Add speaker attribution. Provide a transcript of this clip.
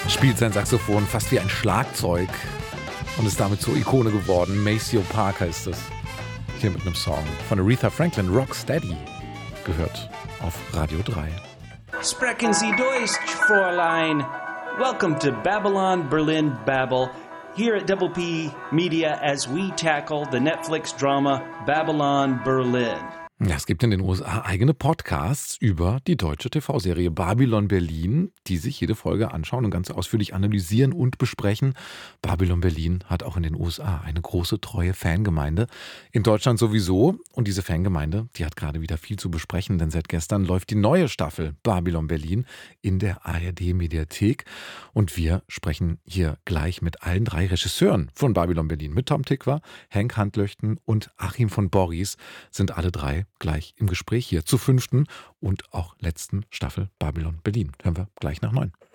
Speaker 1: Spielt sein Saxophon fast wie ein Schlagzeug und ist damit zur Ikone geworden. Maceo Parker ist es. Hier mit einem Song von Aretha Franklin, Rocksteady, gehört auf Radio 3.
Speaker 2: Sprechen Sie Deutsch, Fräulein. Welcome to Babylon Berlin Babel, here at Double P Media as we tackle the Netflix drama Babylon Berlin.
Speaker 1: Ja, es gibt in den USA eigene Podcasts über die deutsche TV-Serie Babylon Berlin, die sich jede Folge anschauen und ganz ausführlich analysieren und besprechen. Babylon Berlin hat auch in den USA eine große, treue Fangemeinde. In Deutschland sowieso. Und diese Fangemeinde, die hat gerade wieder viel zu besprechen, denn seit gestern läuft die neue Staffel Babylon Berlin in der ARD-Mediathek. Und wir sprechen hier gleich mit allen 3 Regisseuren von Babylon Berlin. Mit Tom Tykwer, Henk Handlöchten und Achim von Borries sind alle 3 gleich im Gespräch hier zur 5. und auch letzten Staffel Babylon Berlin. Hören wir gleich nach 9.